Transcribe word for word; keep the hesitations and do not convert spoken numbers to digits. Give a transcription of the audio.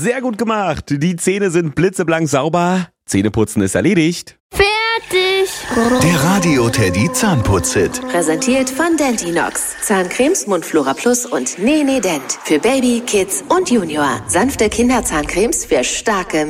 Sehr gut gemacht. Die Zähne sind blitzeblank sauber. Zähneputzen ist erledigt. Fertig. Der Radio Teddy Zahnputz-Hit. Präsentiert von Dentinox. Zahncremes, Mundflora Plus und Nene Dent. Für Baby, Kids und Junior. Sanfte Kinderzahncremes für starke